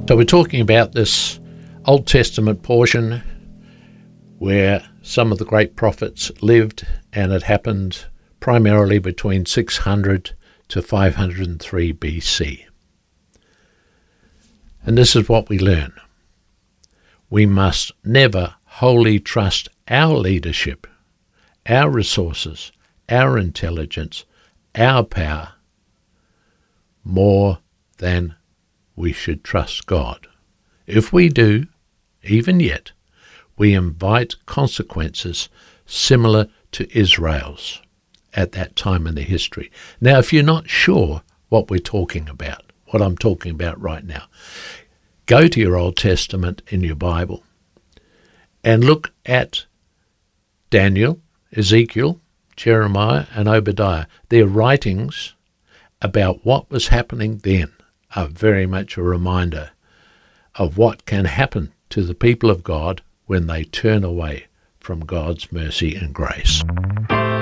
So we're talking about this Old Testament portion where some of the great prophets lived, and it happened primarily between 600 to 503 BC. And this is what we learn. We must never wholly trust our leadership, our resources, our intelligence, our power, more than we should trust God. If we do, even yet, we invite consequences similar to Israel's at that time in the history. Now, if you're not sure what we're talking about, what I'm talking about right now, go to your Old Testament in your Bible and look at Daniel, Ezekiel, Jeremiah, and Obadiah. Their writings about what was happening then are very much a reminder of what can happen to the people of God when they turn away from God's mercy and grace.